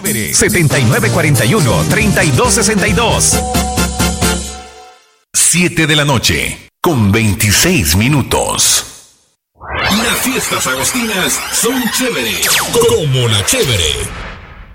7941-3262. 7 de la noche, con 26 minutos. Las fiestas agostinas son chévere, como la chévere.